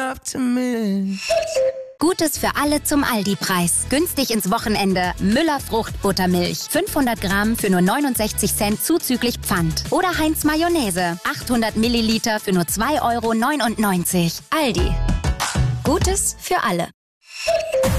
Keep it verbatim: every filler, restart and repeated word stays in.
enough to miss. Gutes für alle zum Aldi-Preis. Günstig ins Wochenende. Müller Fruchtbuttermilch. fünfhundert Gramm für nur neunundsechzig Cent zuzüglich Pfand. Oder Heinz Mayonnaise. achthundert Milliliter für nur zwei Euro neunundneunzig. Aldi. Gutes für alle.